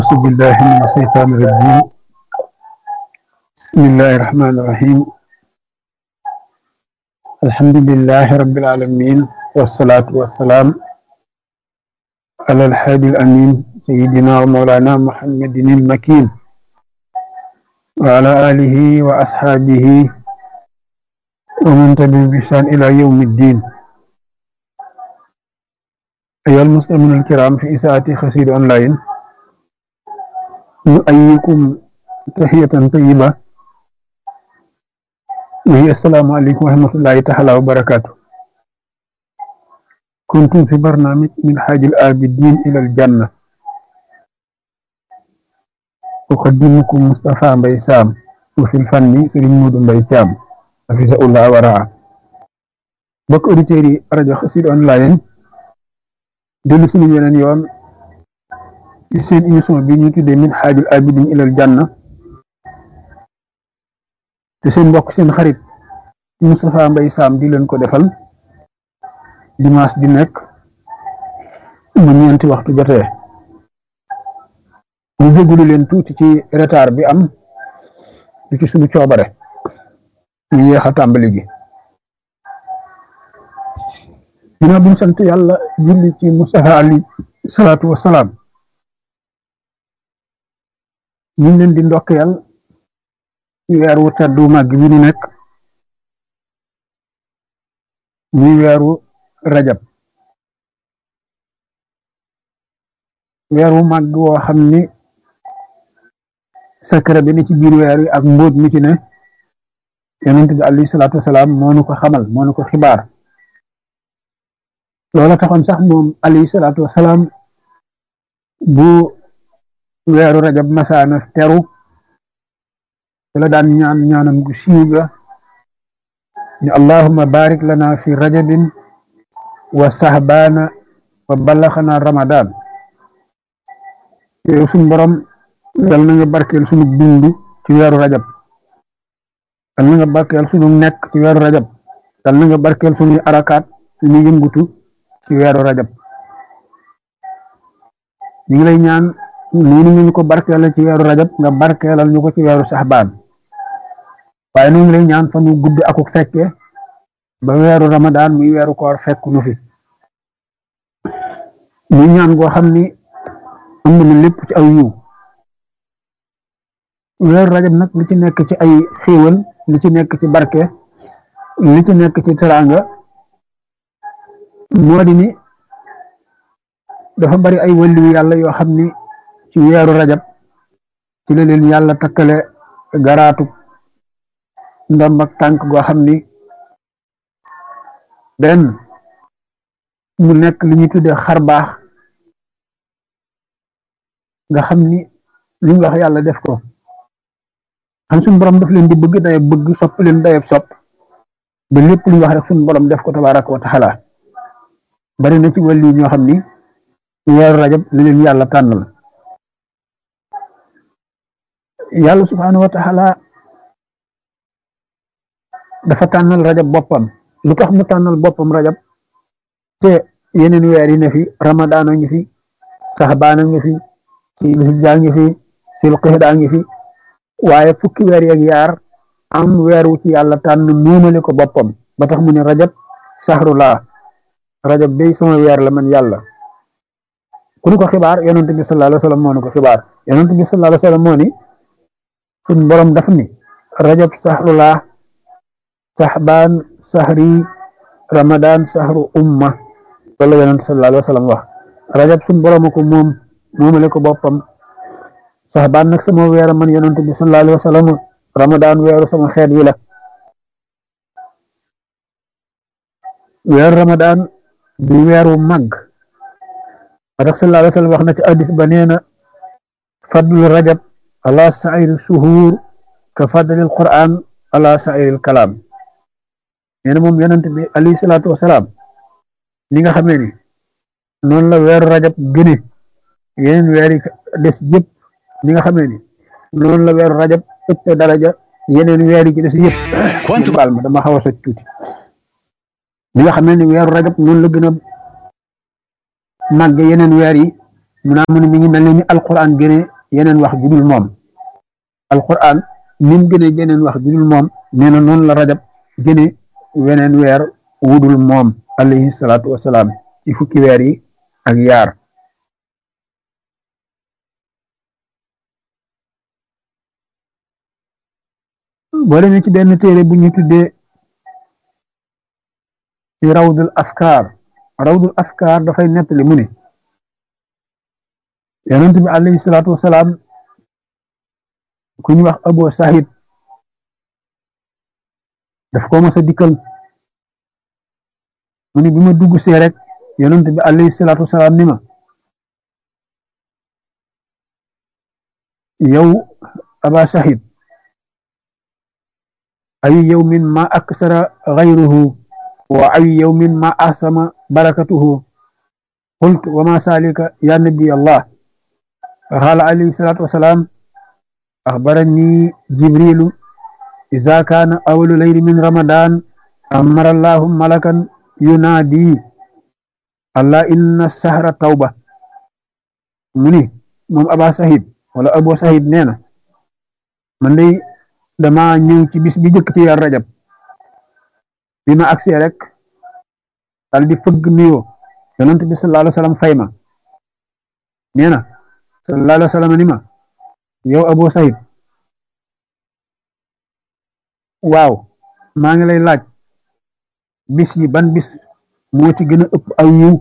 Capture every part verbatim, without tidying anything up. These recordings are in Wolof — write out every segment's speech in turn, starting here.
أعوذ بالله من الشيطان الرجيم. بسم الله الرحمن الرحيم. الحمد لله رب العالمين، والصلاة والسلام على الحادي الأمين سيدنا ومولانا محمد المكين وعلى آله وأصحابه ومن تبعهم بإحسان إلى يوم الدين. أيها المسلمون الكرام، في إساءة خسير أونلاين نؤيكم تحية طيبة وهي السلام عليكم ورحمة الله تعالى وبركاته. كنتم في برنامج من حاج الآبدين إلى الجنة، أقدمكم مصطفى مباي سام، وفي الفن سيرين مودو مباي تيام حفظه الله ورعاه. بك أوديتيري راديو خسير أونلاين دلو سونو يونن يون ci seen émission bi ñu tuddee min xaajul abidin ilal janna, te seen mbokk seen xarit Moustapha Mbaye Sam di leen ko defal dimanche di nekk mu ñeenti waxtu jotee. ñu jégalu leen tuuti ci retard bi am di ci suñu coobare ñu yéex a tàmbali gi. ginnaaw bi ñu sant yàlla julli ci Moustapha alayhi salaatu wa salaam, ñu ngi leen di ndokkeel ci weeru teddu màgg bi ñu nekk muy weeru rajab, weeru màgg woo xam ni secret bi ni ci biir weer wi ak mbóot mi ci ne yonent bi alayhi salaatu wasalaam moo nu ko xamal, moo nu ko xibaar. loola taxoon sax moom alayhi salaatu wasalaam bu weeru rajab masaana teru la daan ñaan ñaanam gu siiw ga ni allahumma barik lana fi rajabin wa sahbana wa balaxana ramadan. yow suñu borom yal na nga barkeel sunu dund ci weeru rajab, yal na nga barkeel sunu nekk ci weeru rajab, yal na nga barkeel sunuy arakaat suñu yëngutu ci weeru rajab. ñu ngi lay ñaan noonu ñu ko barkeelal ci weeru rajab nga barkeelal ñu ko ci weeru saxbaan, waaye ñu ngi lay ñaan fa nu gudd akuk fekke ba weeru ramadaan muy weeru koor fekk nu fi. muy ñaan goo xam ni am na lépp ci aw yiw. weeru rajab nag li ci nekk ci ay xéewal, li ci nekk ci barke, li ci nekk ci teraanga moo di ni dafa bari ay wàllu yàlla yoo xam ni ci weeru rajab ci la leen yàlla takkale garaatu ndomb ak tànk goo xam ni benn mu nekk li ñuy tuddee xar baax, nga xam ni li ñu wax yàlla def ko xam suñu borom daf leen di bëgg dayab bëgg, sopp leen dayab sopp, ba lépp lu ñu wax rek suñu borom def ko tabaaraka wa taala. bari na ci wàllu ñoo xam ni weeru rajab li leen yàlla tànnal. yàlla subhaanahu wa taala dafa tànnal rajab boppam. lu tax mu tànnal boppam rajab te yeneen weer yi ne fi ramadaan a ngi fi, saxbaan a ngi fi, silhijja ngi fi, silqixda ngi fi, waaye fukki weer yeeg yaar am weer wu ci yàlla tànn muumale ko boppam ba tax mu ne rajab sahrullah, rajab day sama weer la man yàlla. ku ñu ko xibaar yonent bi sallallahu alayhi wa sallam moo ñu ko xibaar. yonent bi sallallahu alayhi wa sallam moo ni suñ borom daf ni rajab sahrullah, saxbaan sahri, ramadan sahru umma. loolu la yonent sallallahu alayhi wa sallam wax. rajab suñ borom ko moom moomale ko boppam, saxbaan nag sama weer man yonent bi sallallahu alayhi wa sallam, ramadan weeru sama xeet wi la. weeru ramadan di weeru màgg. rasul sallallahu alayhi wa sallam wax na ci hadis ba nee na fadlu rajab ala sairi suhuur ka fadlil quran ala sairil kalaam. nee na moom yonent bi alayhi salaatu wasalaam li nga xamee ni noonu la weeru rajab gëne yeneen weer yi des yëpp, li nga xamee ni noonu la weeru rajab ëpp daraja yeneen weer yi ci des yëpp. baal ma dama xaw a soj tuuti. li nga xamee ni weeru rajab noonu la gën a màgg yeneen weer yi mu naa mu ne mi ngi mel ne ni alquran gëne yeneen wax ju dul moom alquran ni mu gëne yeneen wax ju dul moom nee na noonu la rajab gëne weneen weer wudul moom alayhi salaatu wasalaam ci fukki weer yi ak yaar boo demee ci benn téere bu ñu tuddee ci rawdul afkaar rawdul afkaar dafay nettali mu ne yonent bi alayhi salaatu wasalaam ku ñu wax Abu Sahid daf ko mas a dikkal mu ne bi ma dugg see rek yonent bi alayhi salaatu wasalaam ni ma yow Aba Sahid ay yawmin ma aksara ghayruhu wa ay yawmin ma ahsama barakatuhu qultu wa ma salika ya nabi Allah qala alayhi salatu wassalam akhbarani jibril idha kana awwalu layli min ramadan amara Allah malakan yunadi alla inna sahra tawba muni mom Aba Sahid wala Abu Sahid neena man day dama ñëw ci bis bi jëkk ci yar rajab bi ma agsee rek dal di fëgg nuyoo yonent bi sallallahu alayhi wasallam fay ma nee na sallallahu alayhi wasallam ni ma yow Abu Sahid waaw maa ngi lay laaj bis yi ban bis moo ci gën a ëpp aw yiw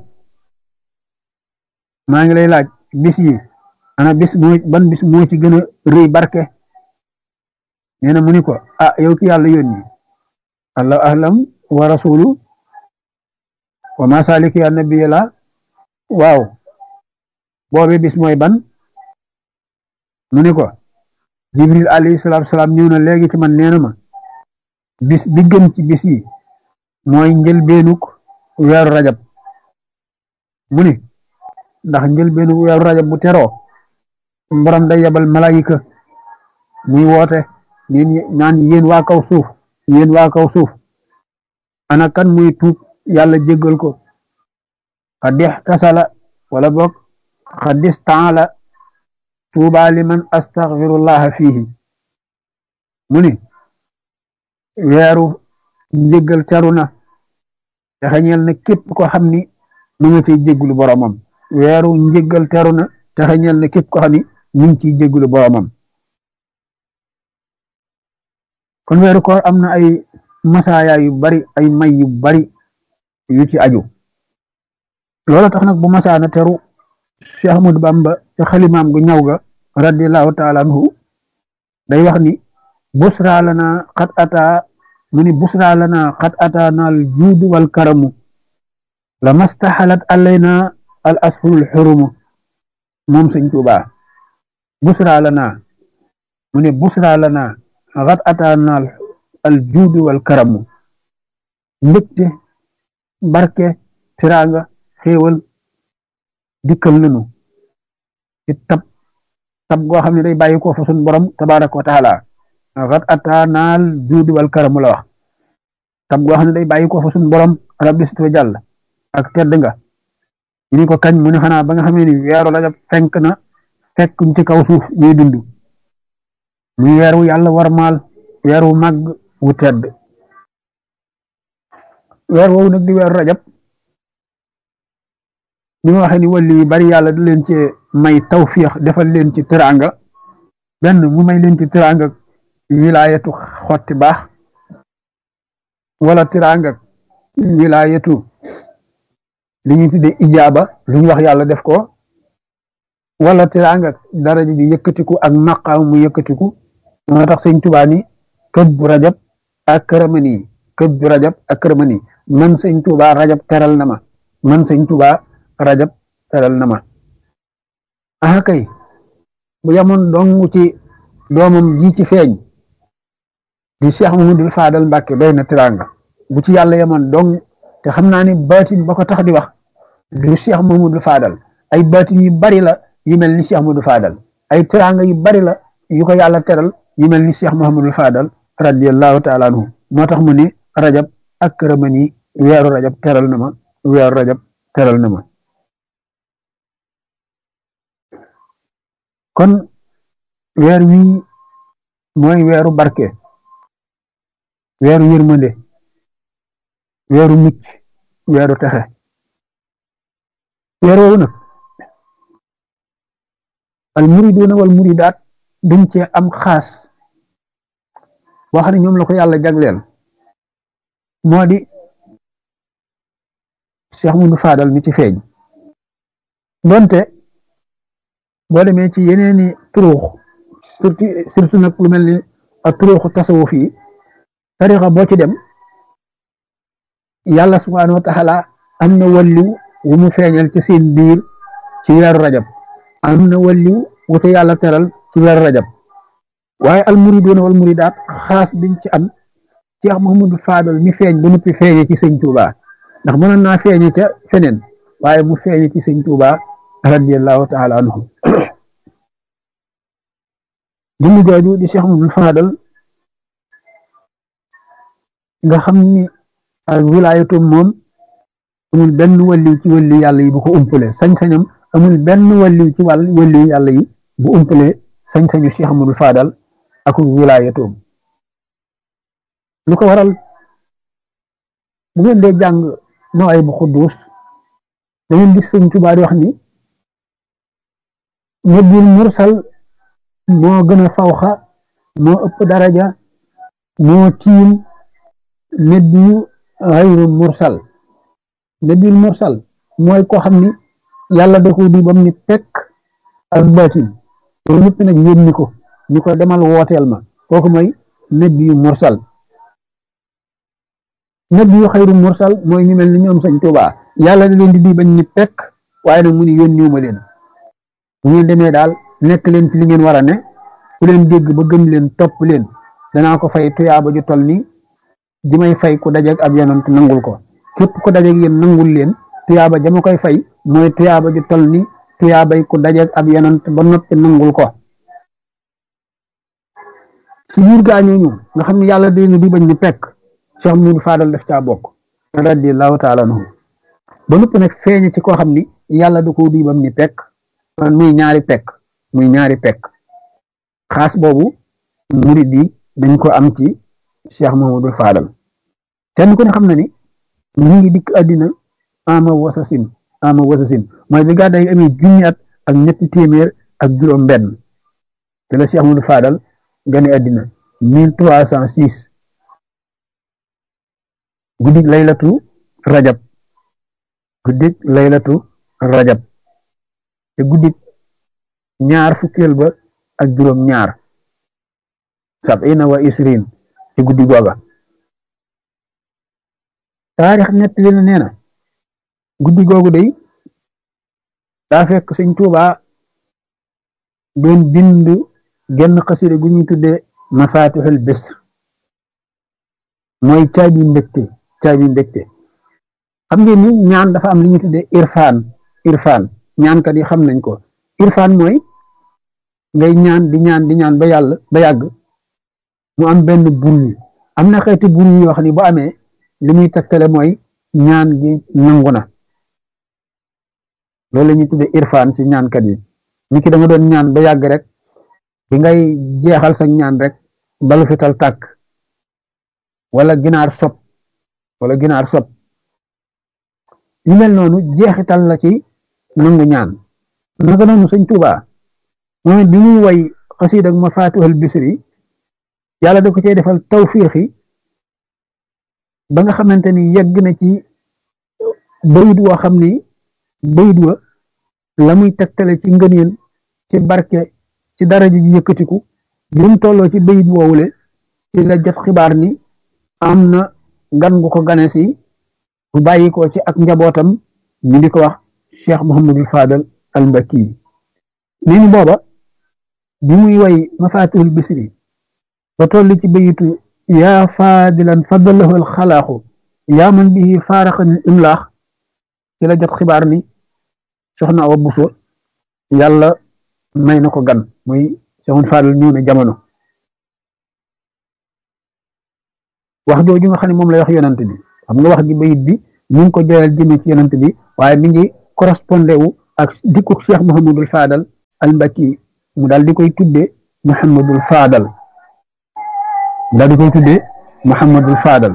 maa ngi lay laaj bis yi ana bis moo ban bis moo ci gën a rëy barke nee na mu ni ko ah yow ki yàlla yónni allahu ahlam wa rasulu wa ma salik ya nabi la waaw boobe bis mooy ban mu ni ko jibril alayhi salatu wasalaam ñëw na léegi ci man nee na ma bis bi gën ci bis yi mooy njëlbeenuk weeru rajab mu ni ndax njëlbeenuk weeru rajab bu teroo borom day yabal malayika muy woote naan yéen waa kaw suuf yéen waa kaw suuf ana kan muy tuub yàlla jéggal ko xadix tasala wala boog xadis taala tuuba liman astaghfirullah fihi mu ni weeru njéggal teru na te xañeel na képp ko xam ni mu nga ciy jéggulu boromam weeru njéggal teru na te xañeel na képp ko xam ni mu ngi ciy jéggulu boromam kon weeru koor am na ay masaaya yu bari ay may yu bari yu ci aju loolu tax nag bu masaana teru Cheikh Ahmadou Bamba ca xalimaam gu ñaw ga radiyallahu taala anhu day wax ni busra lana qad ata mu ni busra lana qad atana al juud wal karamu la mastahalat alayna al ashurul hurum moom Sëñ Tuubaa busra lana mu ni busra lana qad atana al juud wal karamu mbégte barke tiraanga xéewal dikkal nanu ci tab tab goo xam ne day bàyyi ko fa sun borom tabaraka wa taala qad atana al juud wal karamu la wax tab goo xam ne day bàyyi ko fa sun borom rabbi sit wa jàll ak tedd nga ñu ni ko kañ mu ne xanaa ba nga xamee ni weeru rajab fenk na fekkuñ ci kaw suuf ñuy dund muy weeru yàlla warmaal weeru màgg wu tedd weer woowu nag di weeru rajab ni ma waxee ni wàlli yi bari yàlla di leen ci may tawfiix defal leen ci teraanga benn mu may leen ci teraanga wilaayatu xotti baax wala teraanga wilaayatu li ñu tuddee ijaaba lu ñu wax yàlla def ko wala teraanga daraja ji yëkkatiku ak maqaam mu yëkkatiku moo tax Sëñ Tuubaa ni kët bu rajab ak këramani kët bu rajab ak këramani man Sëñ Tuubaa rajab teral na ma man Sëñ Tuubaa rajab teral na ma ah kay bu yamoon dong ci doomam ji ci feeñ di Cheikh Mamadou Fadal Mbàkke doy na teraanga bu ci yàlla yamoon dong te xam naa ni baatin ba ko tax di wax du Cheikh Mamadou Fadal ay baatin yu bari la yu mel ni Cheikh Mamadou Fadal ay teraanga yu bari la yu ko yàlla teral yu mel ni Cheikh Mahamadul Fadal radiyallahu taala anhu moo tax mu ne rajab ak këramani weeru rajab teral na ma weeru rajab teral na ma kon weer wii mooy weeru barke weeru yërmande weeru mucc weeru texe weer woowu nag al muriduuna wal muridaat dañ cee am xaas boo xam ne ñoom la ko yàlla jagleel moo di Cheikh Moudou Fadal mi ci feeñ donte boo demee ci yeneeni turuux surtout surtout nag lu mel ni ak turuuxu tasawuf yi tarixa boo ci dem yàlla subhaanahu wa taala am na walliw wu mu feeñal ci seen biir ci weeru rajab am na walliw wu te yàlla teral ci weeru rajab waaye al muriduuna wal muridaat xaas biñ ci am Cheikh Mouhamadou Fadal mi feeñ ba noppi feeñe ci sëñ Touba ndax mënoon naa feeñe ca feneen waaye mu feeñe ci sëñ Touba radiyallahu taala anhu dundu jooju di Cheikh Mouhamadou Fadal nga xam ni ak wilaayatu moom amul benn walliw ci walliw yàlla yi bu ko umpale sañ-sañam amul benn walliw ci wàll walliw yàlla yi bu umpale sañ-sañu Cheikh Mouhamadou Fadal ak wilaayatoom lu ko waral bu ngeen dee jàng moo ay bu xudduus da ngeen gis sëñ Tuubaa di wax ni nabiyul mursal moo gën a fawxa moo ëpp daraja moo tiim nabiyu xayru mursal nabiyul mursal mooy koo xam ni yàlla da ko di bam ni pekk ak baatin loolu ñëpp nag yónni ko ñu ko demal wooteel ma kooku mooy nabiyu mursal nabiyu xayru mursal mooy ñu mel ni ñoom sëñ Tuubaa yàlla da leen di di bañ ni pekk waaye nag mu ni yónniwuma leen bu ngeen demee daal nekk leen ci li ngeen war a ne ku leen dégg ba gëm leen topp leen danaa ko fay tuyaaba ju tol ni ji may fay ku dajeeg ab yonent nangul ko képp ku dajeeg yéen nangul leen tuyaaba ja ma koy fay mooy tuyaaba ju tol ni tuyaabay ku dajeeg ab yonent ba noppi nangul ko ci biir gaañooñu nga xam ne yàlla da leen di bañ ni pekk Cheikh Moudou Fadal daf caa bokk radiyallahu taala anhu ba noppi nag feeñe ci koo xam ni yàlla da ko di bam ni pekk muy ñaari pekk muy ñaari pekk xaas boobu murid yi dañ ko am ci Cheikh Mouhamadou Fadal kenn ku ne xam na ni mu ngi dikk àddina ama wasasin ama wasasin mooy bi gàddaay amee junni at ak ñetti téeméer ak juróom benn te la Cheikh Mouhamadou Fadal gane àddina mille trois cent six guddig laylatu rajab guddig laylatu rajab te guddig ñaar fukkeel ba ak juróom ñaar sabina wa isrin ci guddi googa taarix nett li na nee na guddi googu day daa fekk sëñ Tuubaa doon bind genn xasida gu ñuy tuddee mafatihul bisr mooy caabi mbégte caabi mbégte xam ngeen ni ñaan dafa am li ñuy tuddee irfaan irfaan ñaankat yi xam nañ ko irfaan mooy ngay ñaan di ñaan di ñaan ba yàlla ba yàgg mu am benn bul am na xeeti bul yoo xam ne bu amee li muy tegtale mooy ñaan gi nangu na loolu la ñuy tuddee irfaan ci ñaankat yi nit ki da nga doon ñaan ba yàgg rek bi ngay jeexal sa ñaan rek balu fital tàkk wala ginaar sob wala ginaar sob yu mel noonu jeexital la ci nangu ñaan naka noonu sëñ Tuubaa moom bi muy way xasiid ak mafatihul bisri yàlla da ko cee defal tawfiixi ba nga xamante ni yegg na ci bayit woo xam ni bayit wa la muy tegtale ci ngëneel ci barke ci daraja ji yëkkatiku bi mu tolloo ci bayit woowule ci la jot xibaar ni am na gan gu ko gane si bu bàyyi ko ci ak njabootam ñu di ko wax Cheikh Mouhamadou Fadal al Mbakki nee ni booba bi muy way mafatihul bisri ba toll ci bayitu yaa fadilan fadalahu al xalaaxu yaa man bihi faaraxan imlaax ci la jot xibaar ni soxna Awa Buso yàlla may na ko gan muy Cheikh Fadal ñëw na jamono wax jooju nga xam ne moom lay wax yonant bi xam nga wax ji bayit bi ñu ngi ko joyal jëme ci yonant bi waaye mi ngi correspondé wu ak dikku Cheikh Mouhamadou Fadal al Mbakki mu daal di koy tudde Muhammadul Faadal mu daal di koy tudde Muhammadul Faadal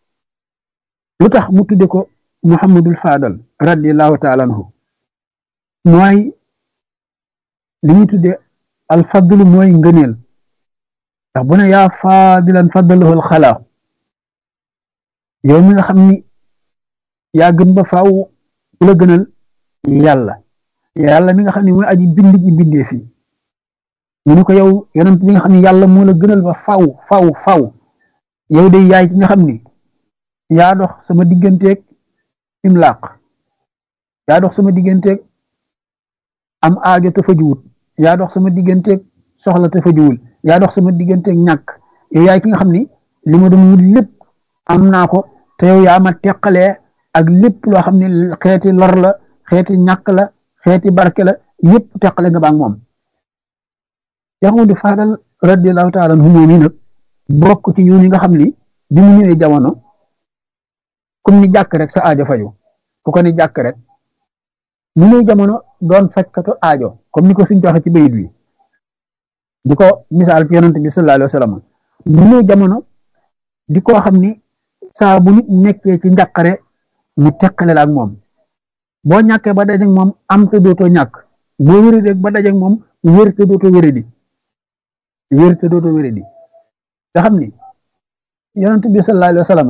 lu tax mu tudde ko Muhammadul Faadal radiyallahu taala anhu mooy li ñu tudde al fadlu mooy ngëneel ndax bu ne yaa faadilan faddalahu al xalaaq yow mi nga xam ni yaa gën ba faaw ku la gënal yàlla yàlla mi nga xam ne mooy aji bind ji bindee fi mu ne ko yow yonent bi nga xam ne yàlla moo la gënal ba faaw faaw faaw yow de yaay ki nga xam ni yaa dox sama digganteeg imlaaq yaa dox sama digganteeg am aajo te fajuwut yaa dox sama digganteeg soxla te fajuwul yaa dox sama digganteeg ñàkk yow yaay ki nga xam ni li ma doon wut lépp am naa ko te yow yaa ma teqalee ak lépp loo xam ne xeeti lor la xeeti ñàkk la xeeti barke la yëpp teqale nga baag moom Yaxudu Faadal radiyallahu taala anhu moom yi nag bokk ci yoon yi nga xam ni bi mu ñëwee jamono comme ni jàkk rek sa aajo faju ku ko ni jàkk rek mu ñëw jamono doon fajkatu aajo comme ni ko suñ joxe ci bayit wi di ko misaal ci yonent bi sallallahu alayhi wa sallam mu ñëw jamono di koo xam ni saa bu nit nekkee ci njàqare mu teqale la ak moom boo ñàkkee ba dajeeg moom am te dootoo ñàkk boo wéradee ba dajeeg moom wér te dootoo wéradi wér te dootoo wéradi nga xam ni yonent bi sallallahu alayhi wa sallam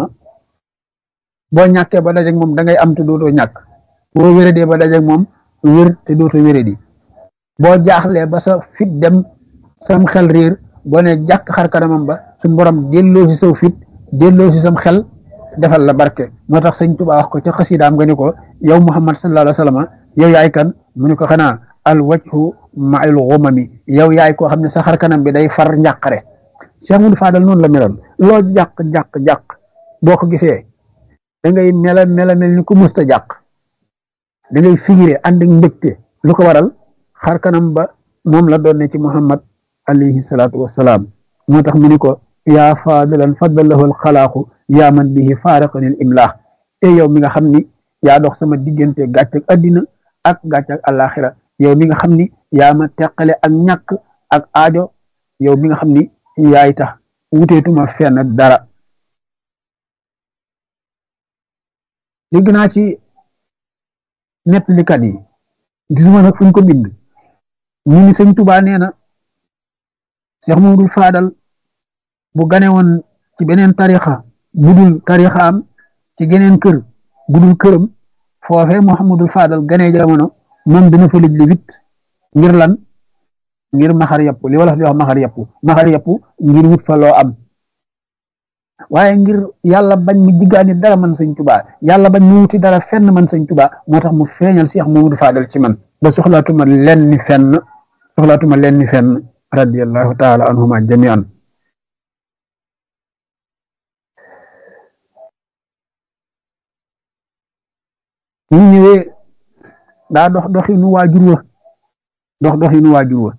boo ñàkkee ba dajeeg moom da ngay am te dootoo ñàkk boo wéradee ba dajeeg moom wér te dootoo wéradi boo jaaxlee ba sa fit dem sam xel réer boo ne jàkk xar kanamam ba suñu borom delloo si saw fit delloo si sam xel defal la barke moo tax sëñ Tuubaa wax ko ca xasidaam nga ni ko yow Muhammad sallallahu alayhi wa sallam yow yaay kan mu ni ko xanaa al wajhu ma'al ghumami yow yaay koo xam ne sa xar kanam bi day far njàqare Cheikh Modou Fadal noonu la meloon loo jàq jàq jàq boo ko gisee da ngay mela mela mel ni ku musta jàq da ngay figiré ànd ak mbégte lu ko waral xar kanam ba moom la doon ne ci Muhammad alayhi salaatu wassalaam moo tax mu ni ko yaa faadilan faddalahu alxalaaqu yaa man bihi faaraqani al imlaax te yow mi nga xam ni yaa dox sama diggante gàcc ak addina ak gàcc ak àllaaxira yow mi nga xam ni yaa ma teqale ak ñàkk ak aajo yow mi nga xam ni yaay tax wuteetuma fenn dara dégg naa ci nettalikat yi gisuma nag fuñ ko bind ñu ni sëñ Tuubaa nee na Cheikh Modou Fadal bu gane woon ci beneen tarixa budul tarixa am ci geneen kër budul këram foofee Mouhamadul Fadal ganee jamono moom dina fa lëj li wit ngir lan ngir maxar yàpp li wala di wax maxar yàpp maxar yàpp ngir wut fa loo am waaye ngir yàlla bañ mu jiggaani dara man sëñ Tuubaa yàlla bañ mu wuti dara fenn man sëñ Tuubaa moo tax mu feeñal Cheikh Modou Fadal ci man ba soxlaatuma lenn ni fenn soxlaatuma lenn ni fenn radiyallahu taala anhuma jamian ñu ñëwee daa dox doxinu waajur wa dox doxinu waajur wa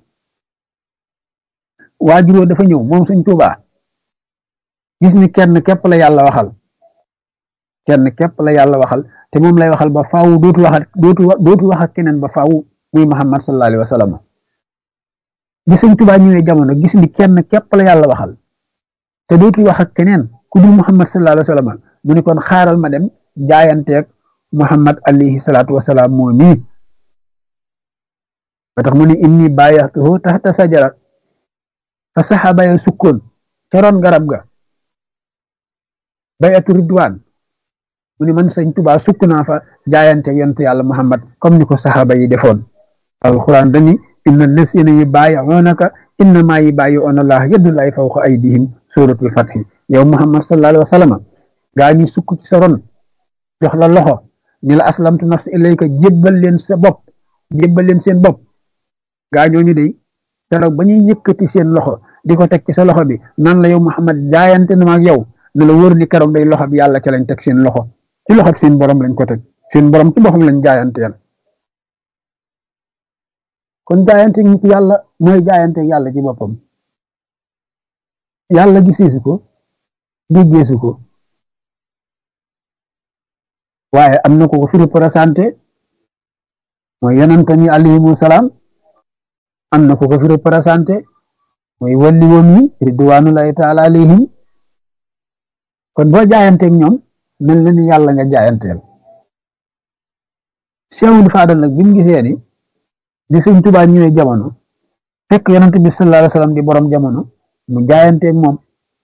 waajur wa dafa ñëw moom sëñ Tuubaa gis ni kenn képp la yàlla waxal kenn képp la yàlla waxal te moom lay waxal ba faaw dootu wax dootu dootu wax ak keneen ba faaw muy Muhammad sallallahu alayhi wa sallam bi sëñ Tuubaa ñëwee jamono gis ni kenn képp la yàlla waxal te dootu wax ak keneen ku dul Muhammad sallallahu alayhi wa sallam mu ni kon xaaral ma dem jaayanteeg Muhammad alayhi salaatu wa salaam moo mii ba tax mu ni inni baayaxtuhu taxta sajara fa saxaaba ya sukkoon ca ron garab ga bayatu ridwaan mu ni man sëñ Tuubaa sukk naa fa jaayanteeg yonent yàlla Muhammad comme ni ko saxaaba yi defoon alquran dani inna lasina yubaayi'uunaka innamaa yubaayi'uuna Allaha yadullaahi fawqa aydihim suratul fathi yow Muhammad sallallahu alayhi wa sallam gaa ñi sukk ci sa ron jox la loxo ni la aslamtu nafsi ilayka jébbal leen sa bopp jébbal leen seen bopp gaa ñooñu de keroog ba ñuy yëkkati seen loxo di ko teg ci sa loxo bi nan la yow Muhammad jaayante na ma ak yow ne la wóor ni keroog day loxo bi yàlla ca lañ teg seen loxo ci loxo bi seen borom lañ ko teg seen borom ci boppam lañ jaayanteel kon jaayante nit yàlla mooy jaayante yàlla ci boppam yàlla giseesu ko déggeesu ko waaye am na ko ko fi représenté mooy yonent ñi alayhimu salaam am na ko ko fi représenté mooy walli woon yi ridwanullahi taala alayhim kon boo jaayanteeg ñoom mel na ni yàlla nga jaayanteel Cheikhul Fadal nag bi mu gisee ni di sëñ Tuubaa ñëwee jamono fekk yonent bi sallallahu alayhi wasallam di borom jamono mu jaayanteeg moom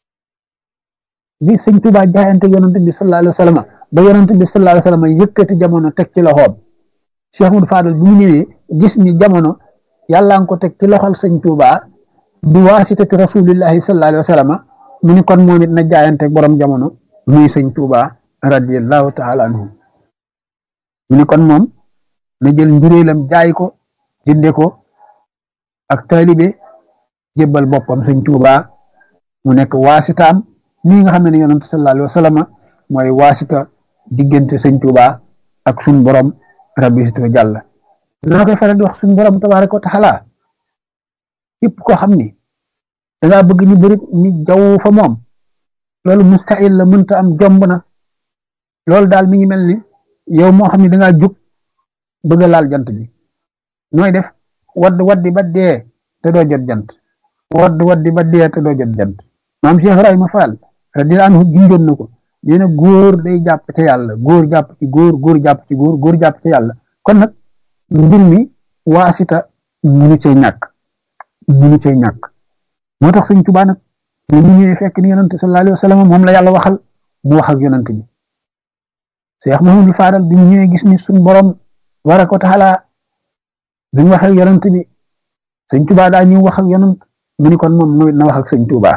bi sëñ Tuubaa jaayanteeg yonent bi sallallahu alayhi wasallam ba yonent bi sallallahu alayhi wasallam yëkkati jamono teg ci loxoom Cheikhul Fadal bi mu ñëwee gis ni jamono yàlla nga ko teg ci loxol sëñ Tuubaa bi waasitati rasulillahi sallallahu alayhi wasallam mu ni kon moom it na jaayanteeg borom jamono muy sëñ Tuubaa radiyallahu taala anhu mu ni kon moom na jël njuréelam jaay ko jënde ko ak taalibe jébbal boppam sëñ Tuubaa mu nekk waasitaam nii nga xam ne yonent sallallahu alayhi wasallam mooy waasita diggante sëñ Tuubaa ak suñ borom rabbi situ jàll naa koy faral di wax suñ borom tabaaraka wa taala képp koo xam ni dangaa bëgg ñu bëri ni jaww fa moom loolu mustahil la mënta am jomb na loolu daal mi ngi mel ni yow moo xam ne dangaa jug bëgg a laal jant bi nooy def wadd waddi ba dee te doo jot jant wadd waddi ba dee te doo jot jant maam Cheikh Ibrahima Fall radiyallahu anhu junjoon na ko nee na góor day jàpp ci yàlla góor jàpp ci góor góor jàpp ci góor góor jàpp ci yàlla kon nag mbir mi waasita munu cee ñàkk munu cee ñàkk moo tax sëñ Tuubaa nag ñu ñëwee fekk ni yonent sallallahu alayhi wa sallam moom la yàlla waxal mu wax ak yonent bi Cheikh Mouhamadou Fadal bi ñu ñëwee gis ni suñ borom tabaaraka wa taala bi mu wax ak yonent bi sëñ Tuubaa daa ñëw wax ak yonent mu ni kon moom na wax ak sëñ Tuubaa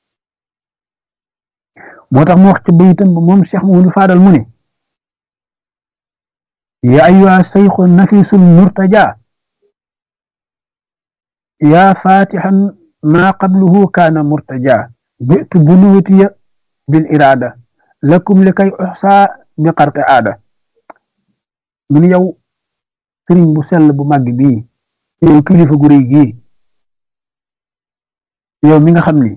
moo tax mu wax ci bayitam ba moom Cheikh Mouhamadou Fadal mu ne ya ayyuha sayxu nafisul murtaja ya fatihan ma qabluhu kaana murtaja bitu bunuwatiya bil irada lakum li kay uxsa bi xarte aada mu ni yow sëriñ bu sell bu màgg bii yow kilifa gu réy gii yow mi nga xam ni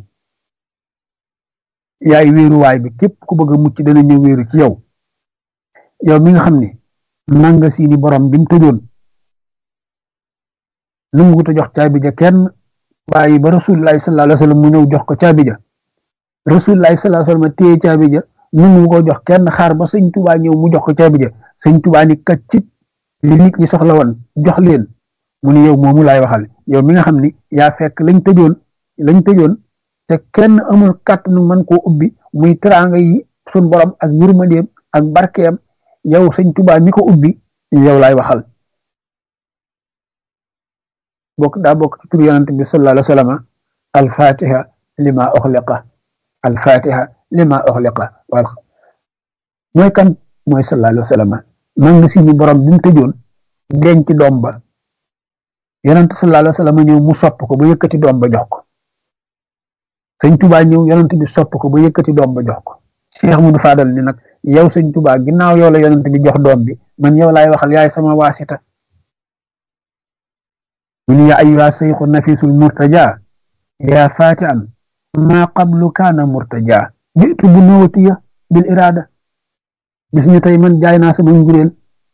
yaay wéeruwaay bi képp ku bëgg a mucc dana ñëw wéeru ci yow yow mi nga xam ni nanga siini borom bi mu tëjoon lu mu wut a jox caabi ja kenn bàyyi ba rasulullahi sallallahu alayhi wasallam mu ñëw jox ko caabi ja rasulullahi sallallahu alayhi wasallam téye caabi ja nu mu ko jox kenn xaar ba sëñ Tuubaa ñëw mu jox ko caabi ja sëñ Tuubaa ni kaccit li nit ñi soxla woon jox leen mu ni yow moomu laay waxal yow mi nga xam ni yaa fekk lañ tëjoon lañ tëjoon te kenn amul kàttanu mën koo ubbi muy teraanga yi sun borom ak yërmandeem ak barkeem yow sëñ Tuubaa mi ko ubbi yow laay waxal bokk daa bokk ci tur yonent bi sallallahu alayhi wa sallam al-fatiha lima uxliqa al-fatiha lima uxliqa wal mooy kan mooy sallallahu alayhi wa sallam man nga si ni borom bi mu tëjoon denc doom ba yonent sallallahu alayhi wa sallam ñëw mu sopp ko ba yëkkati doom ba jox ko sëñ Tuubaa ñëw yonent bi sopp ko ba yëkkati doom ba jox ko Cheikh Modou Fadal ni nag yow sëñ Tuubaa ginnaaw yow la yonent bi jox doom bi man yow laay waxal yaay sama waasita من يا أيها الشيخ النفيس المرتجى يا فاتحا ما قبل كان مرتجى جئت بنوتي بالإرادة بسم تيمن جاي ناس من جريل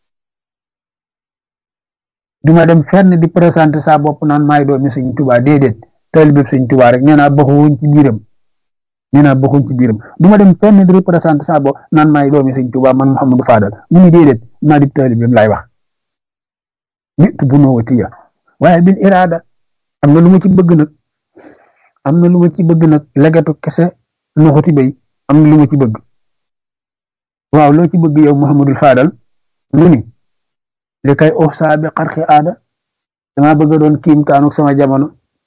duma dem fenn di présenter sa bopp naan maay doomi sëñ Tuubaa déedéet taalibe sëñ Tuubaa rek nee naa bokkuñ ci biiram nee naa bokkuñ ci biiram duma dem fenn di présenter sa bopp naan maay doomi sëñ Tuubaa man Mouhamadou Fadal mu ni déedéet maa di taalibeem laay wax nit bu noowatiya waaye bil iraada am na lu ma ci bëgg nag am na lu ma ci bëgg nag legatu kese nuxuti bay am na lu ma ci bëgg waaw loo ci bëgg yow Mouhamadou Fadal mu ni li kay uxsa bi xarxi aada dama bëgg a doon kiimtaanu sama jamono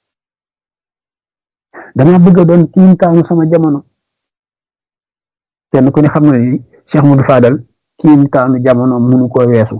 dama bëgg a doon kiimtaanu sama jamono kenn ku ne xam na ni Cheikh Modou Fadal kiimtaanu jamono munu ko weesu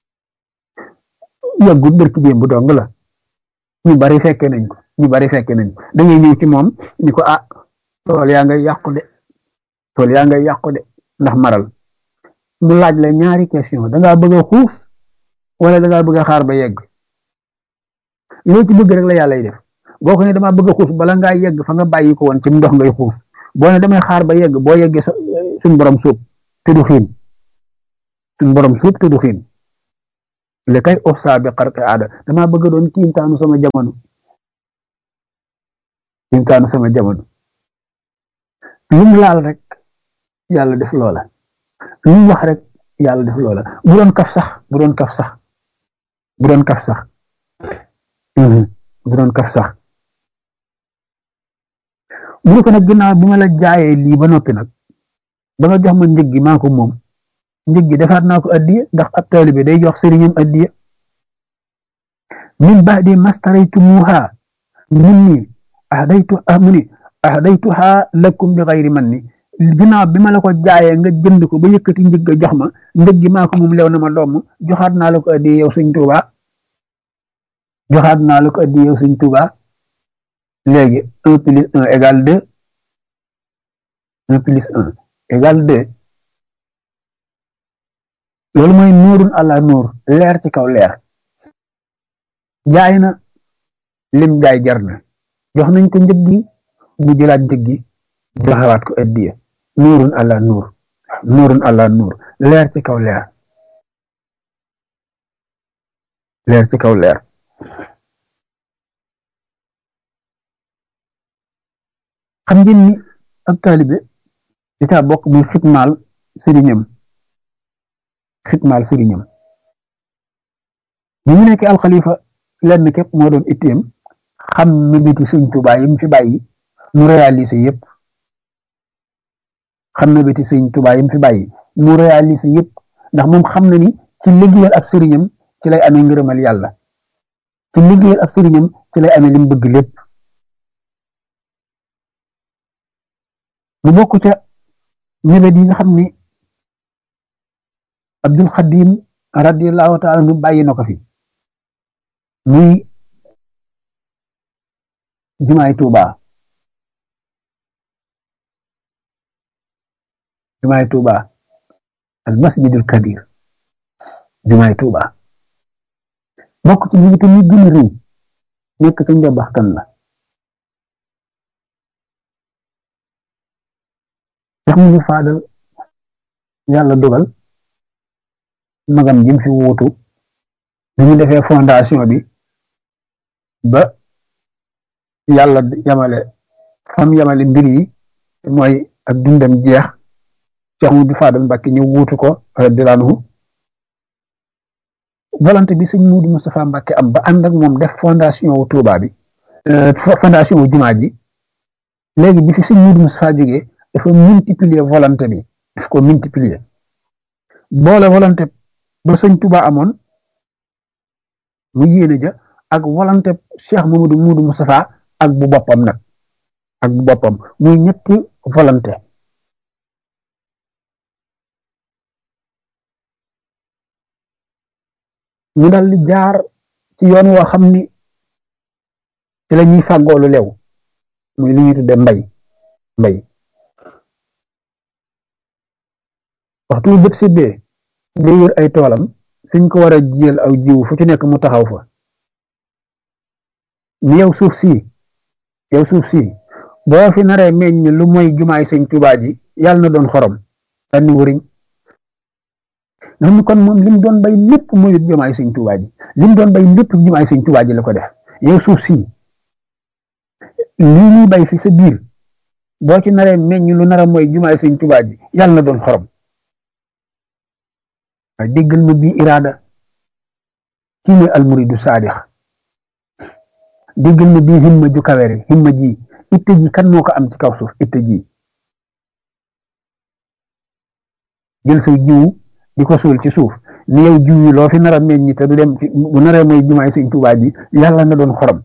yàggul bërki démb bu dong la ñu bari fekke nañ ko ñu bari fekke nañ ko da ngay ñëw ci moom ni ko ah tool yaa ngay yàqu de tool yaa ngay yàqu de ndax maral mu laaj la ñaari question da ngaa bëgg a xuus wala da ngaa bëgg a xaar ba yegg loo ci bëgg rek la yàlla def boo ko ne damaa bëgg a xuus bala ngaa yegg fa nga bàyyi ko woon ci ndox ngay xuus boo ne damay xaar ba yegg boo yeggee sa suñ borom suub te du xiin suñ borom suub te du xiin li kay ofsa bi xarqi aada damaa bëgg doon kiimtaanu sama jamono kiimtaanu sama jamono lu mu laal rek yàlla def loola lu mu wax rek yàlla def loola bu doon kaf sax bu doon kaf sax bu doon kaf sax bu doon kaf sax mu ne ko nag ginnaaw bi ma la jaayee lii ba noppi nag ba nga jox ma njëg gi maa ko moom njëg gi defaat naa ko addiya ndax ab taalibe day jox sëriñam addiya min ba'di mastaraytumuha minni ahdaytu amuni ahdaytuha lakum bi ghayri manni ginnaaw bi ma la ko jaayee nga jënd ko ba yëkkati njëg ga jox ma njëg gi maa ko moom lew na ma doom joxaat naa la ko addiya yow sëñ Tuuba joxaat naa la ko addiya yow sëñ Tuuba léegi un plus un égale deux un plus un égale deux loolu mooy nuurun àla nuur leer ci kaw leer jaay na lim jaay jar na jox nañ ko njëg gi mu jëlaat njëg gi joxewaat ko addiya nuurun àla nuur nuurun àla nuur leer ci kaw leer leer ci kaw leer xam ngeen ni ab taalibe di caa bokk muy xitmaal sëriñam xitmaal sëriñam bi mu nekk alxalifa lenn képp moo doon itteem xam mébéti sëñ Tuubaa yi mu fi bàyyi mu réalisé yëpp xam mébéti sëñ Tuubaa yi mu fi bàyyi mu réalisé yëpp ndax moom xam na ni ci liggéeyal ab sëriñam ci lay amee ngërëmal yàlla ci liggéeyal ab sëriñam ci lay amee li mu bëgg lépp mu bokk ca mébét yi nga xam ni Abdul Xadim radiyallahu taala nu bàyyi na ko fi muy jumaay Tuuba jumaay Tuuba al masjidul kabir jumaay Tuuba bokk ci mébét yi gën a rëy nekk ca njabaxtan la sax mu ñu faadal yàlla dogal magam jim fi wuutu bi ñu defee fondation bi ba yàlla yamale fam yamale mbir yi mooy ak dundam jeex Cheikh Modou Fadal Mbacké ñu wuutu ko radiyallahu anhu volonté bi sëñ Modou Moustapha Mbacké am ba ànd ak moom def fondation wu Touba bi fondation wu jumaa ji léegi bi fi sëñ Modou Moustapha jógee dafa multiplier volonté bi daf ko multiplier boole volonté ba sëñ Touba amoon mu yéene ja ak volonté Cheikh Mamadou Modou Moustapha ak bu boppam nag ak bu boppam muy ñetti volonté ñu dal di jaar ci yoon woo xam ni ci la ñuy fàggoolu lew muy li ñuy tudde mbay mbay waxtu bu bët séddee day wër ay toolam fiñ ko war a jiyal aw jiw fu ci nekk mu taxaw fa ni yow suuf si yow suuf si boo fi naree meññ lu mooy jumaay sëñ Tuubaa ji yàlla na doon xorom tànni wëriñ nga xam ne kon moom lim doon bay lépp muy jumaay sëñ Tuubaa ji lim doon bay lépp jumaay sëñ Tuubaa ji la ko def yow suuf si lii ñuy bay fi sa biir boo ci naree meññ lu nara mooy jumaay sëñ Tuubaa ji yàlla na doon xorom waaye déggal ma bii iraada kii mooy almuridu saadix déggal ma bii himma ju kawere himma ji itte ji kan moo ko am ci kaw suuf itte ji jël say jiwu di ko suul ci suuf ni yow jiw yi loo fi nar a meññ te du dem ci bu naree mooy jumaay sëñ Tuubaa ji yàlla na doon xorom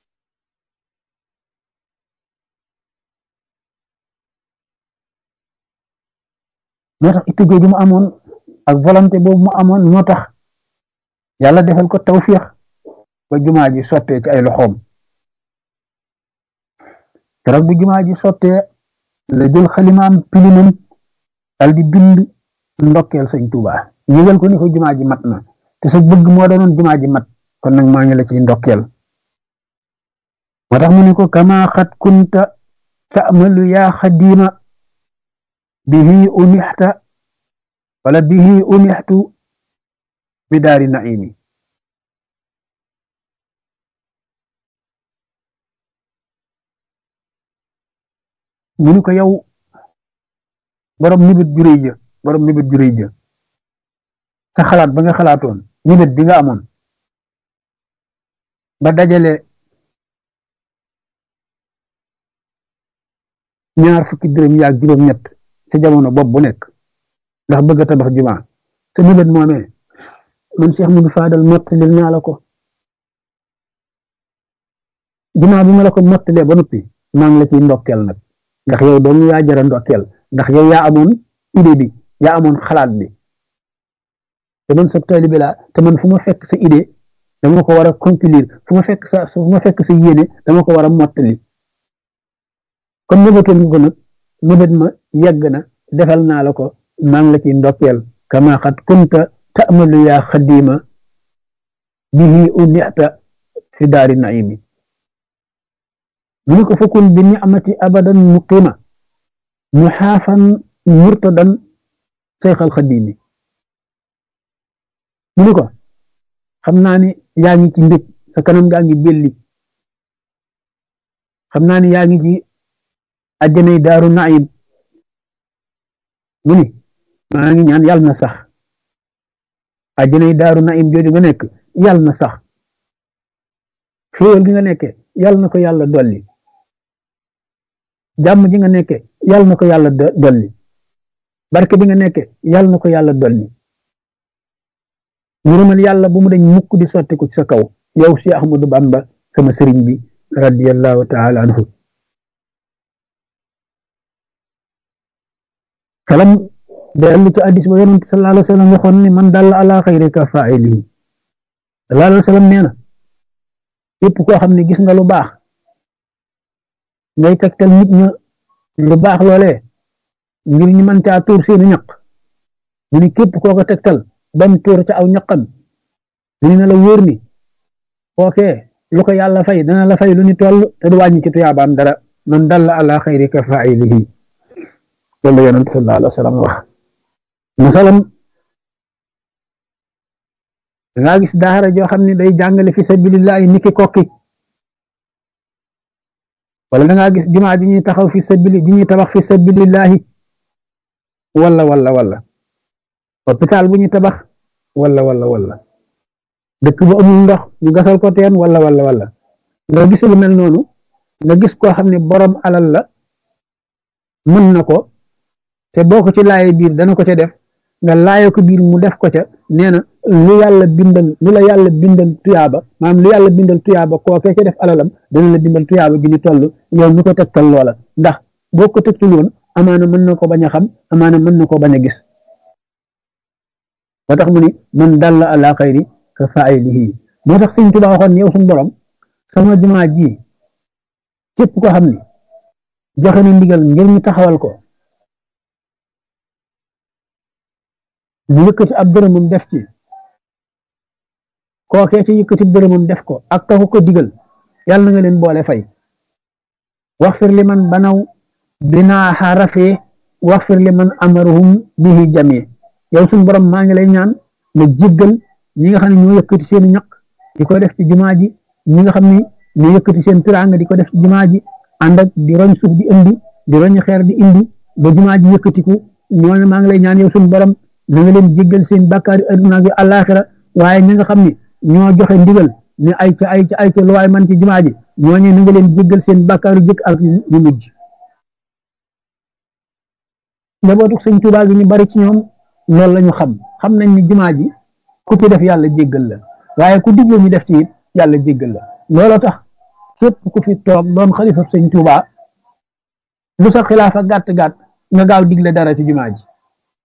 moo tax itte jooju mu amoon ak volonté boobu mu amoon moo tax yàlla defal ko tawfiix ba jumaa ji sottee ci ay loxoom keroog bu jumaa ji sottee la jël xalimaam pilimam dal di bind ndokkeel sëñ Tuubaa yëgal ko ni ko jumaa ji mat na te sa bëgg moo doonoon jumaa ji mat kon nag maa ngi la ciy ndokkeel moo tax mu ne ko kama xat kunta ta'malu yaa xadima bihi unixta wala bihi unixtu bi daari naimi mu ni ko yow borom nibit juréy ja borom nibit juréy ja sa xalaat ba nga xalaatoon nibit bi nga amoon ba dajale ñaar fukki dërëm yaag juróom-ñett ca jamono bopp bu nekk ndax bëgg a tabax jumaa te nibit moomee man Cheikh Modou Fadal mottalil naa la ko jumaa bi ma la ko mottalee ba noppi maa ngi la ciy ndokkeel nag ndax yow doon yaa jara ndokkeel ndax yow yaa amoon idée bi yaa amoon xalaat bi te man sa taalibe laa te man fu ma fekk sa idée dama ko war a conclure fu ma fekk sa fu ma fekk sa yéene dama ko war a mottali kon nëbëtal nga ko nag nëbët ma yegg na defal naa la ko maa ngi la ciy ndokkeel kama xat kunta ta'malu yaa xadima bihi unita fi daari naimi mu ni ko fakun bi ni'mati abadan muqima muxaafan murtadan seyxal xadimi mu ni ko xam naa ni yaa ngi ci mbég sa kanam gaa ngi belli xam naa ni yaa ngi ci àjjanay daaru naim mu ni maa ngi ñaan yàlla na sax àjjanay daaru naim jooju nga nekk yàlla na sax xéewal gi nga nekke yàlla na ko yàlla dolli jàmm ji nga nekke yàlla na ko yàlla dolli barke bi nga nekke yàlla na ko yàlla dolli ngërëmal yàlla bu mu dañ mukk di sotti ko ci sa kaw yow si Ahmadu Bamba sama sëriñ bi radiyallahu taala anhu kalam dellu ci addis ba yonent sallallahu alayhi wa sallam waxoon ni man dalla ala xayri ka faa'ilihi sallallahu alayhi wa sallam nee na képp koo xam ne gis nga lu baax ngay tegtal nit ña lu baax loolee ngir ñu mën caa tuur seeni ñaq mu ni képp koo ko tegtal bam tuur ca aw ñaqam mu ne la wóor ni kookee lu ko yàlla fay dana la fay lu ni toll te du wàññi ci tuyaabaam dara man dalla ala xayri ka faa'ilihi loolu la yonent sallallahu alayhi wa sallam wax masalam dangaa gis daara joo xam ne day jàngale fi sabilillahi niki kokki wala dangaa gis jumaa ji ñuy taxaw fi sabili ji ñuy tabax fi sabilillahi wala wala wala hôpital bu ñuy tabax wala wala wala dëkk bu amul ndox ñu gasal ko teen wala wala wala nga gis lu mel noonu nga gis koo xam ne borom alal la mën na ko te boo ko ci laaye biir dana ko ca def nga laaye ko biir mu def ko ca nee na lu yàlla bindal lu la yàlla bindal tuyaaba maanaam lu yàlla bindal tuyaaba kookee ca def alalam dana la bindal tuyaaba gi ni toll yow ñu ko tegtal loola ndax boo ko tegtul woon amaana mën na ko bañ a xam amaana mën na ko bañ a gis moo tax mu ni man dalla ala xayri ka faa'ilihi moo tax Sëñ Tuubaa waxoon yow suñu borom sama jumaa ji képp ko xam ni joxe na ndigal ngir ñu taxawal ko mu yëkkati ab dërëmam def ci kookee ci yëkkati dërëmam def ko ak ka ko digal yàlla na nga leen boole fay waxfir li man banaw binaaha rafee waxfir li man amaruhum bihi jamee yow suñu borom maa ngi lay ñaan nga jéggal ñi nga xam ne ñoo yëkkati seen ñaq di ko def ci jumaa ji ñi nga xam ne ñoo yëkkati seen tiraanga di ko def ci jumaa ji ànd ak di roñ suuf di indi di roñ xeer di indi ba jumaa ji yëkkatiku ñooñu maa ngi lay ñaan yow suñu borom na nga leen jéggal seen bàkkaari adduna ak àllaaxira waaye ñi nga xam ne ñoo joxe ndigal ne ay ca ay ca ay ca lu waay man ci jumaa ji ñooñu na nga leen jéggal seen bàkkaaru jëkk ak yu mujj njabootu Sëñ Tuubaa gi ñu bari ci ñoom loolu la ñu xam xam nañ ni jumaa ji ku ci def yàlla jéggal la waaye ku digle ñu def ci it yàlla jéggal la looloo tax képp ku fi toog doon xalifa Sëñ Tuubaa lu sa xilaafa gàtt gàtt nga gaaw digle dara ci jumaa ji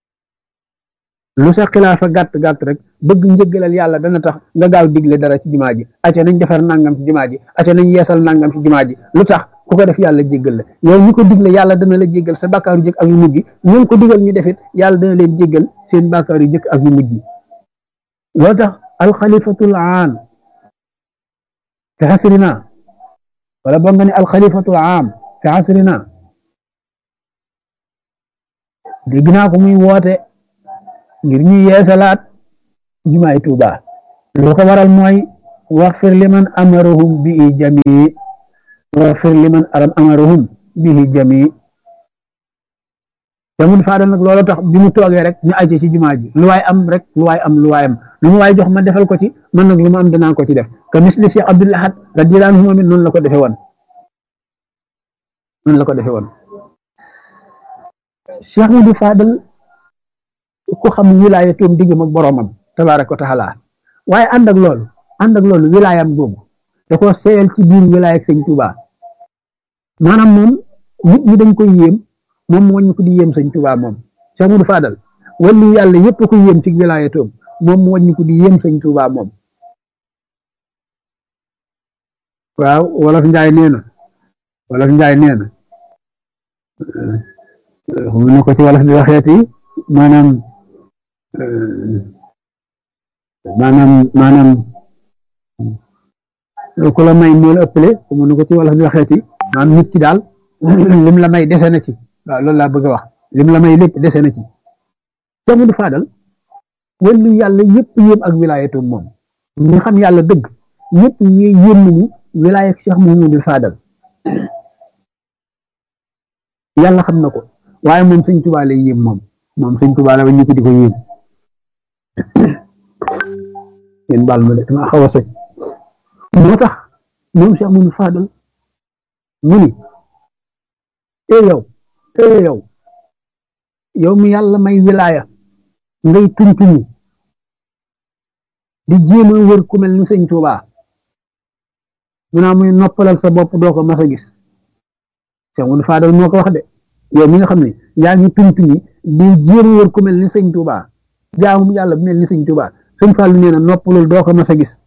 lu sa xilaafa gàtt gàtt rek bëgg njëggalal yàlla dana tax nga gaaw digle dara ci jumaa ji acca nañ defar nangam ci jumaa ji acca nañ yeesal nangam ci jumaa ji lu tax ku ko def yàlla jéggal la yow ñu ko digle yàlla dana la jéggal sa bàkkaaru jëkk ak yu mujj ñu ko digal ñu defit yàlla dana leen jéggal seen bàkkaaru jëkk ak yu mujj loo tax alxalifatul aam fi asrina wala boo nga ne alxalifatul aam fi asrina dégg naa ko muy woote ngir ñu yeesalaat jumaay Tuuba lu ko waral mooy waxfir liman amarahum bihi jamii waxfir liman aram amarahum bihi jamii Amadou Fadal nag loolu tax bi mu toogee rek ñu àcce ci jumaa ji lu waay am rek lu waay am lu waay am lu mu waay jox ma defal ko ci man nag lu ma am danaa ko ci def que misli Cheikh Abdoul Ahad radiyallahu anhu moom it noonu la ko defee woon noonu la ko defee woon Cheikh Amadou Fadal ku xam wilaaya toom diggam ak boroomam tabaaraka wa taala waaye ànd ak loolu ànd ak loolu wilaayam googu da koo seeyal ci biir wilaaya ak sëñ Tuubaa maanaam moom nit ñi dañ koy yéem moom moo ñu ko di yéem sëñ Tuubaa moom Cheikh Amadou Fadal wàllu yàlla yëpp ko yéem ci wilaaya toom moom moo ñu ko di yéem sëñ Tuubaa moom waaw wolof njaay nee na wolof njaay nee na mu ne ko ci wolof di waxeeti maanaam maanaam maanaam ku la may moo la ëppale mu ne ko ci wolof di waxeeti maanaam nit ki daal lim la may dese na ci waaw loolu laa bëgg a wax lim la may lépp dese na ci Cheikh Amadou Fadal wàllu yàlla yëpp yéem ak wilaayatoom moom ñi xam yàlla dëgg ñëpp ñi yéem nañu wilaaya ak Cheikh Mouhamadou Fadal yàlla xam na ko waaye moom sëñ Tuubaa lay yéem moom moom sëñ Tuubaa la ba ñu ko di ko yéem yéen baal ma de dama xaw a soj moo tax moom Cheikh Mouhamadou Fadal mu ni eh yow eh yow yow mi yàlla may wilaaya ngay tuntuni di jéem a wër ku mel ni sëñ Tuubaa mu naa muy noppalal sa bopp doo ko mas a gis Cheikh Amadou Fadal moo ko wax de yow mi nga xam ne yaa ngi tuntuni di jéem a wër ku mel ni sëñ Tuubaa jaamu yàlla bu mel ni sëñ Tuubaa sëñ Fallu nee na noppalul doo ko mas a gis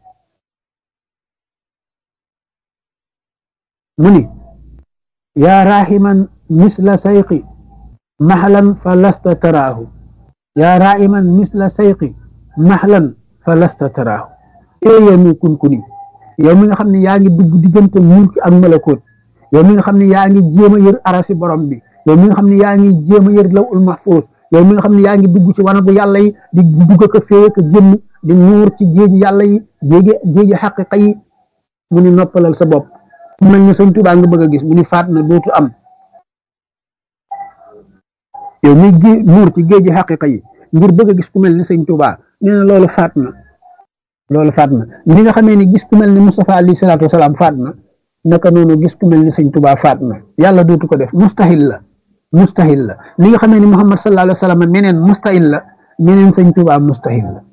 mu ni yaa rahiman misla sayqi mahlan fa lasta taraahu yaa rahiman misla sayqi mahlan fa lasta taraahu ee yow mi kunkuni yow mi nga xam ne yaa ngi dugg diggante mulki ak malakoot yow mi nga xam ne yaa ngi jéem a yër arasi borom bi yow mi nga xam ne yaa ngi jéem a yër lawul mahfuus yow mi nga xam ne yaa ngi dugg ci wanagu yàlla yi di dugg ko féeye ko jëmm di nuur ci géeji yàlla yi géeji géeji xaqiqa yi mu ni noppalal sa bopp mu mel ni sëñ Tuubaa nga bëgg a gis mu ni faat na dootu am yow mi gé nuur ci géeji xaqiqa yi ngir bëgg a gis ku mel ni sëñ Tuubaa nee na loolu faat na loolu faat na li nga xamee ni gis ku mel ni Mustafa alayhi salaatu wasalaam faat na naka noonu gis ku mel ni sëñ Tuubaa faat na yàlla dootu ko def mustahil la mustahil la li nga xamee ni Muhammad sallallahu alayhi wa sallam meneen mustahil la meneen sëñ Tuubaa mustahil la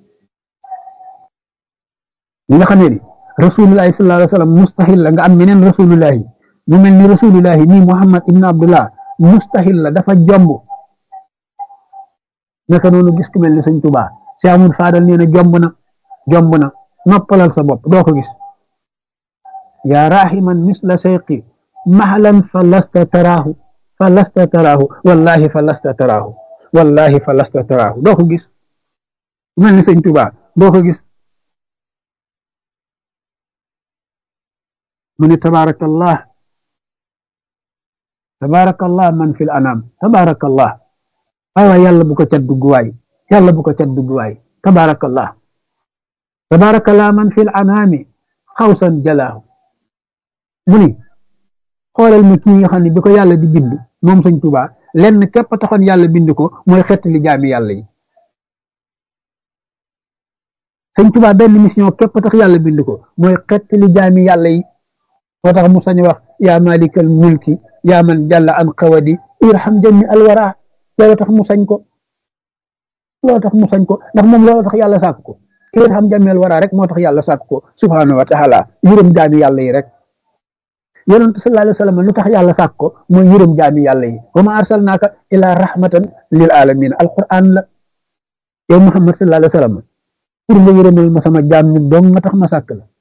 li nga xamee ni rasulullahi sallallahu alayhi wa sallam mustahil la nga am meneen rasulullahi mu mel ni rasulullahi nii Muhammad ibn Abdullah mustahil la dafa jomb naka noonu gis ku mel ni sëñ Tuubaa Cheikh Amadou Fadal nee na jomb na jomb na noppalal sa bopp doo ko gis yaa rahiman misla sayqi mahlan fa lasta taraahu fa lasta taraahu wallahi fa lasta taraahu wallahi fa lasta taraahu doo ko gis mel ni sëñ Tuubaa doo ko gis mu ni tabaarakallah tabaarakallah man fil anam tabaarakallah waaw yàlla bu ko cat dugg waay yàlla bu ko cat dugg waay tabaarakallah tabaarakallah man fil anami xawsan jalaahu mu ni xoolal ma kii nga xam ne bi ko yàlla di bind moom sëñ Tuubaa lenn képp taxoon yàlla bind ko mooy xettali jaami yàlla yi sëñ Tuubaa benn mission képp tax yàlla bind ko mooy xettali jaami yàlla yi moo tax mu sañ wax yaa malikal mulki yaa man jàlla an xawadi irham jami alwara loolu tax mu sañ ko loolu tax mu sañ ko ndax moom loolu tax yàlla sàkk ko irham jami alwara rek moo tax yàlla sàkk ko subhanahu wa taala yërëm jaami yàlla yi rek yonent sallallahu alayhi wa sallam lu tax yàlla sàkk ko mooy yërëm jaami yàlla yi wa ma arsalnaaka ila rahmatan lil alamin alquran la yow Muhammad sallallahu alayhi wa sallam pour nga yërëmal ma sama jaam ñi dong nga tax ma sàkk la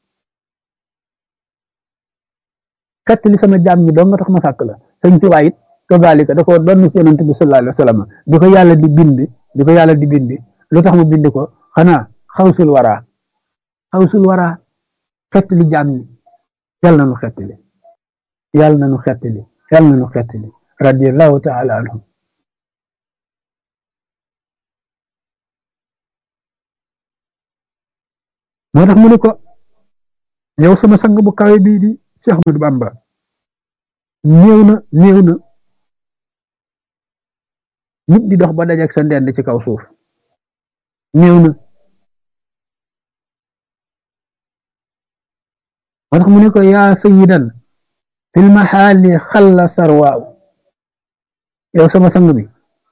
kat li sama jaam ñi dong nga tax ma sàkk la sëñ Tuubaa it kazalika da ko doon ci yonent bi sallallahu alayhi wa sallam di ko yàlla di bind di ko yàlla di bind lu tax mu bind ko xanaa xawsul wara xawsul wara xett li jaam ñi yàlla na nu xett li yàlla na nu xett li yàlla na nu xett li radiyallahu taala anhum moo tax mu ne ko yow sama sang bu kawe bii di Cheikh Ahmadou Bamba néew na néew na nit di dox ba dajeeg sa ndend ci kaw suuf néew na. moo tax mu ne ko yaa sayidan fil maxaali xalla sarwaaw yow sama sang bi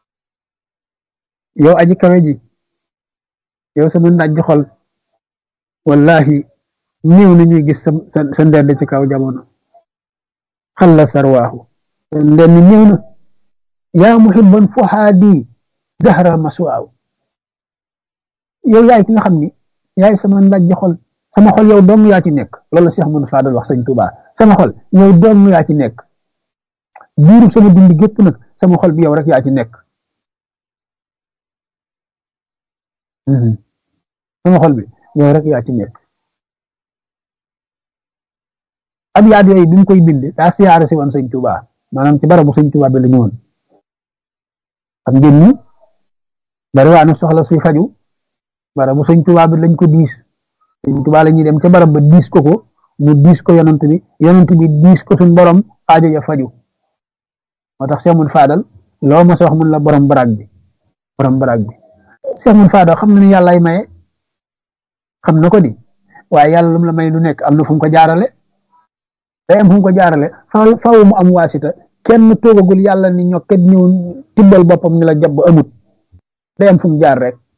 yow aji kawe ji yow sama ndajj xol wallahi néew na ñuy gis sa sa ndend ci kaw jamono xalla sarwaahu ndend néew na yaa muhibban fuhaadi dahra maswaaw yow yaay ki nga xam ni yaay sama ndajj xol sama xol yow dong yaa ci nekk loolu la Cheikh Mouhamadou Fadal wax sëñ Touba sama xol yow dong yaa ci nekk diirub sama dund gépp nag sama xol bi yow rek yaa ci nekk sama xol bi yow rek yaa ci nekk ab yaat yooyu bi mu koy bind daa siyaare si woon sëñ Touba maanaam ci barabu sëñ Touba bi la ñëwoon xam ngeen ni bari waa na soxla suy faju barabu sëñ Touba bi lañ ko diis sëñ Touba la ñuy dem ca barab ba diis ko ko mu diis ko yonent bi yonent bi diis ko suñ borom aajo ja faju moo tax Cheikh Mouhamadou Fadal loo ma sa wax mun la borom baraag bi borom baraag bi Cheikh Mouhamadou Fadal xam na ni yàllaay maye xam na ko di waaye yàlla lu mu la may lu nekk am na fu mu ko jaarale day am fu mu ko jaarale faaw faaw mu am waasita kenn toogagul yàlla ni ñoo kat ñëw tibbal boppam ni la jàpp amut day am fu mu jaar rek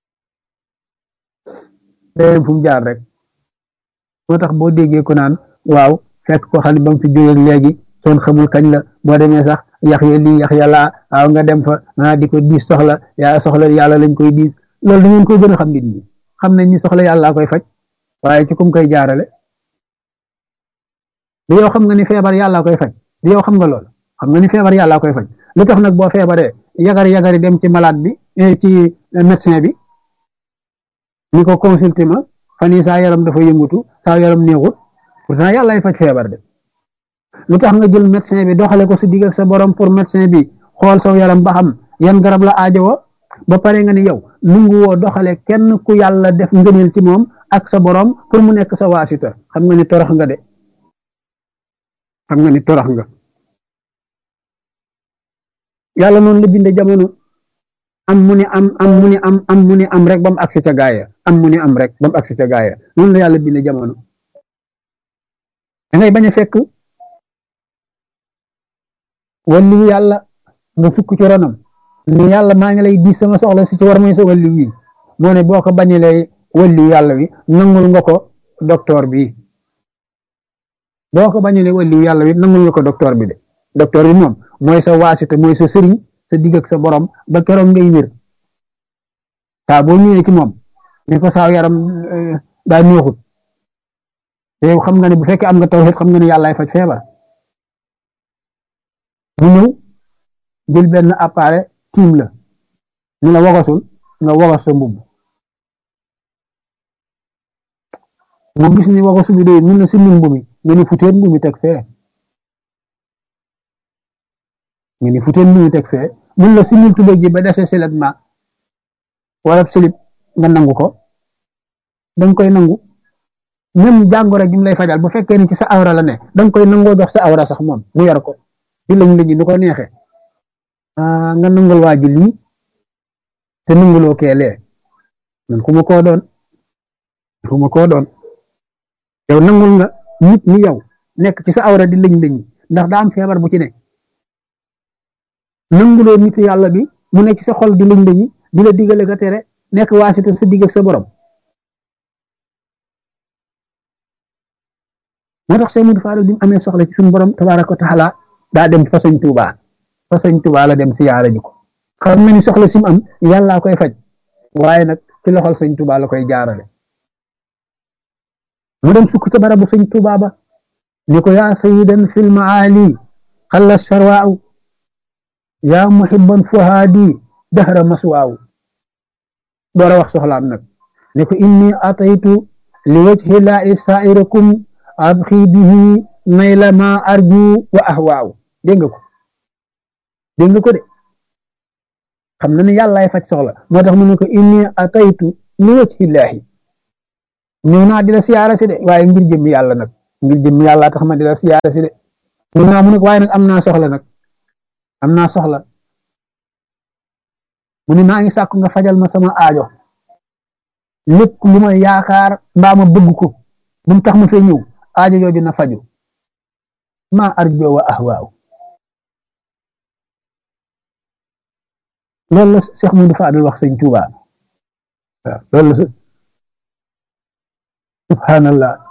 day am fu mu jaar rek moo tax boo déggee ko naan waaw fekk ko xam ne ba mu fi jógee léegi seen xamul kañ la boo demee sax yax ya lii yax ya laa waaw nga dem fa naa di ko diis soxla yaa soxla yàlla lañ koy diis loolu da ngeen koy gën a xam nit ñi xam nañ ni soxla yàlla koy faj waaye ci kum koy jaarale di yow xam nga ni feebar yàlla koy faj di yow xam nga lool xam nga ni feebar yàlla koy faj lu tax nag boo feebaree yagari yagari dem ci malade bi ci médecin bi ni ko consulté ma fan yii saa yaram dafa yëngutu saa yaram neexut pourtant yàllaay faj feebar de lu tax nga jël médecin bi doxale ko sa digg ak sa borom pour médecin bi xool saw yaram ba xam yan garab la aajowo ba pare nga ni yow nungu woo doxale kenn ku yàlla def ngëneel ci moom ak sa borom pour mu nekk sa waasita xam nga ni torox nga de xam nga ni torox nga yàlla noonu la binde jamono am mu ne am am mu ne am am mu ne am rek ba mu agsi ca gaaya am mu ne am rek ba mu agsi ca gaaya noonu la yàlla binde jamono da ngay bañ a fekk walli yàlla nga sukk ci ronam ni yàlla maa ngi lay diis sama soxla si ci war mooy sa walli wi moo ne boo ko bañalee walli yàlla wi nangul nga ko docteur bi boo ko bañalee walli yàlla wi nangul nga ko docteur bi de docteur bi moom mooy sa waasite mooy sa sëriñ sa digg ak sa borom ba keroog ngay wér saa boo ñëwee ci moom ni ko saa yaram daa neexut te xam nga ne bu fekkee am nga tawhid xam nga ne yàllaay faj feebar mu ñëw jël benn appareil tiim la ni la wogasul nga wogas sa mbubb mu gis ni wogasu bi doy mun na si mbubb mi nga ni futeen mbubb mi teg fee nga ni futeen mbubb mi teg fee mun la simil tubéy ji ba dese siletma wala silip nga nangu ko danga koy nangu même jàngoro ji mu lay fajal bu fekkee ni ci sa awra la ne danga koy nangoo jox sa awra sax moom mu yor ko di lañ lañi lu ko neexee nga nangul waa ji lii te nanguloo keelee man ku ma koo doon ku ma koo doon yow nangul nga nit ni yow nekk ci sa awra di lañ lañi ndax daa am feebar bu ci ne nanguloo nit yàlla bi mu nekk ci sa xol di lañ lañi di la digale ga tere nekk waasita sa digg ak sa borom moo tax Cheikh Mouhamadou Fadal bi mu amee soxla ci suñu borom tabaaraka wa taala daa dem fa sëñ Tuubaa fa sëñ Tuubaa la dem siyaara ji ko xam na ni soxla si mu am yàllaa koy faj waaye nag ci loxol sëñ Tuubaa la koy jaarale mu dem sukk ca barabu sëñ Tuubaa ba ni ko yaa sayyidan fil maali xalla sharwaaw yaa muhibban fuhaadi dahra maswaaw door a wax soxlaam nag ni ko inni ataytu li wajhi laahi saa'irakum abxi bihi nayla ma arju wa ahwaaw dégg nga ko dégg nga ko de xam na ne yàllaay faj soxla moo tax mu ne ko inni ataytu li wajhillaahi ñëw naa di la siyaara si de waaye ngir jëmmi yàlla nag ngir jëmmi yàlla tax ma di la siyaara si de ñëw naa mu ne ko waaye nag am naa soxla nag am naa soxla mu ne maa ngi sàkku nga fajal ma sama aajo lépp lu ma yaakaar mbaa ma bëgg ko bu mu tax ma fee ñëw aajo jooju na faju maa arjo wa ahwaaw loolu la Cheikh Modou Fadel wax sëñ Touba waaw loolu la subhanallah